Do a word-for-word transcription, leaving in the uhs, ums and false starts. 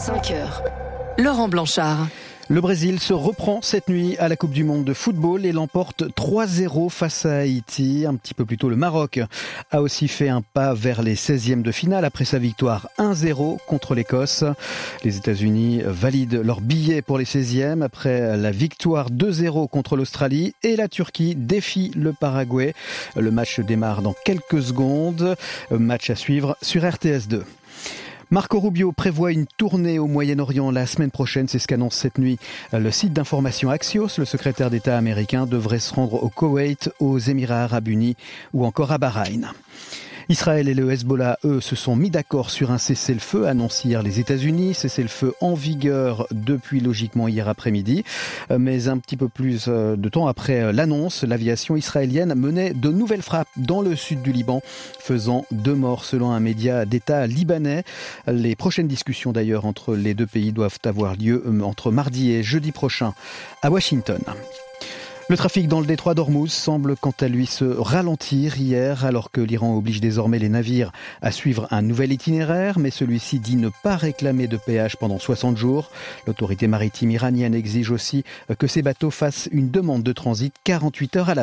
cinq heures. Laurent Blanchard. Le Brésil se reprend cette nuit à la Coupe du Monde de football et l'emporte trois zéro face à Haïti. Un petit peu plus tôt, le Maroc a aussi fait un pas vers les seizièmes de finale après sa victoire un zéro contre l'Écosse. Les États-Unis valident leur billet pour les seizièmes après la victoire deux zéro contre l'Australie et la Turquie défie le Paraguay. Le match démarre dans quelques secondes. Match à suivre sur R T S deux. Marco Rubio prévoit une tournée au Moyen-Orient la semaine prochaine, c'est ce qu'annonce cette nuit le site d'information Axios. Le secrétaire d'État américain devrait se rendre au Koweït, aux Émirats Arabes Unis ou encore à Bahreïn. Israël et le Hezbollah, eux, se sont mis d'accord sur un cessez-le-feu, annoncé hier les États-Unis. Cessez-le-feu en vigueur depuis logiquement hier après-midi. Mais un petit peu plus de temps après l'annonce, l'aviation israélienne menait de nouvelles frappes dans le sud du Liban, faisant deux morts selon un média d'État libanais. Les prochaines discussions d'ailleurs entre les deux pays doivent avoir lieu entre mardi et jeudi prochain à Washington. Le trafic dans le détroit d'Ormuz semble quant à lui se ralentir hier alors que l'Iran oblige désormais les navires à suivre un nouvel itinéraire, mais celui-ci dit ne pas réclamer de péage pendant soixante jours. L'autorité maritime iranienne exige aussi que ces bateaux fassent une demande de transit quarante-huit heures à l'avance.